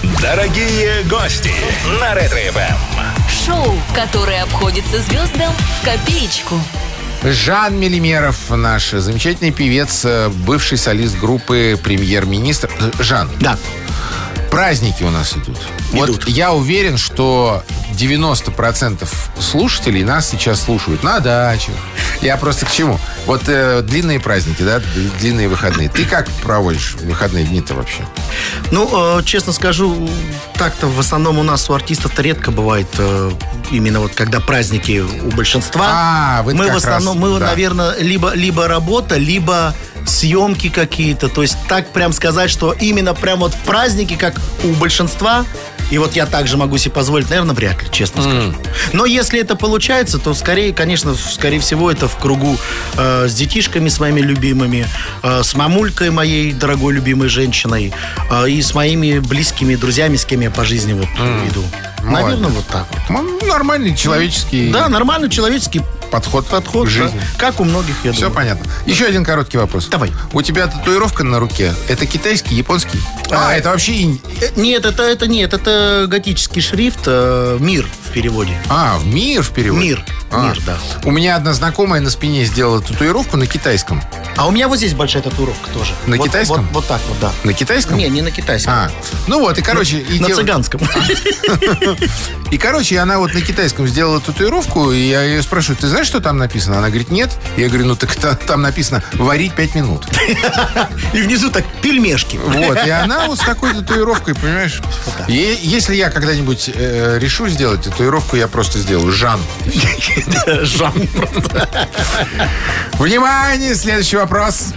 Дорогие гости на Ретро-ФМ. Шоу, которое обходится звездам в копеечку. Жан Мелимеров, наш замечательный певец, бывший солист группы «Премьер-министр». Жан. Да. Праздники у нас идут. Вот я уверен, что 90% слушателей нас сейчас слушают на дачах. Я просто к чему? Вот длинные праздники, да, длинные выходные. Ты как проводишь выходные дни-то вообще? Ну, честно скажу, так-то в основном у нас у артистов-то редко бывает именно вот когда праздники у большинства. Мы в основном, наверное, либо работа, либо съемки какие-то. То есть так прям сказать, что именно прям вот праздники, как у большинства, и вот я также могу себе позволить, наверное, вряд ли, честно скажу. Но если это получается, то скорее всего, это в кругу с детишками, с моими любимыми, с мамулькой моей дорогой любимой женщиной, и с моими близкими друзьями, с кем я по жизни вот иду. Наверное, вот так вот. Нормальный человеческий... Да, нормальный человеческий подход к жизни. Да. Как у многих, я думаю. Все понятно. Еще один короткий вопрос. Давай. У тебя татуировка на руке. Это китайский, японский? Это вообще... Нет, это готический шрифт. Мир в переводе. В мир в переводе? Мир, да. У меня одна знакомая на спине сделала татуировку на китайском. А у меня вот здесь большая татуировка тоже. На китайском? Вот так вот, да. На китайском? Не на китайском. Ну вот, и короче... На цыганском. И, короче, она вот на китайском сделала татуировку, и я ее спрашиваю, ты знаешь, что там написано? Она говорит, нет. Я говорю, ну так там написано «варить 5 минут». И внизу так пельмешки. Вот, и она вот с такой татуировкой, понимаешь? И если я когда-нибудь решу сделать татуировку, я просто сделаю Жан. Жан просто. Внимание, следующий вопрос.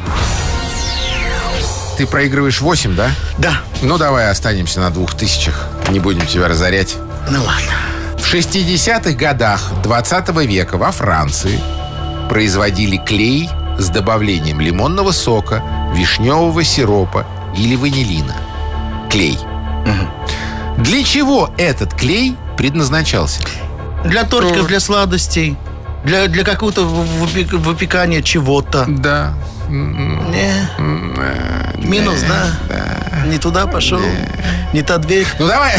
Ты проигрываешь 8, да? Да. Ну, давай останемся на 2000. Не будем тебя разорять. Ну, ладно. В 60-х годах 20 века во Франции производили клей с добавлением лимонного сока, вишневого сиропа или ванилина. Клей. Угу. Для чего этот клей предназначался? Для тортиков, для сладостей, для какого-то выпекания чего-то. Да. Минус, да? Не туда пошел. Не та дверь. Ну, давай.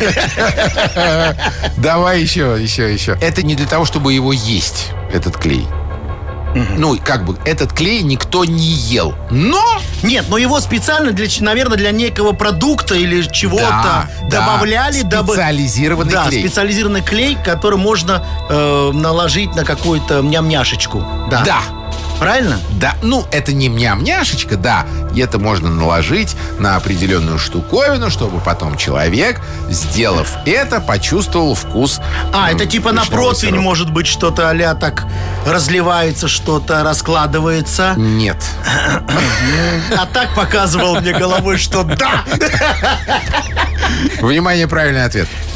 Давай еще. Это не для того, чтобы его есть, этот клей. Ну, как бы, этот клей никто не ел. Но... Нет, но его специально, наверное, для некого продукта или чего-то добавляли. Специализированный клей. Да, специализированный клей, который можно наложить на какую-то ням-няшечку. Да. Правильно? Да, ну, это не мям-няшечка, да. Это можно наложить на определенную штуковину, чтобы потом человек, сделав это, почувствовал вкус. Это типа на противень, сиропа. Может быть, что-то а-ля так разливается, что-то раскладывается. Нет. А так показывал мне головой, что да. Внимание, правильный ответ.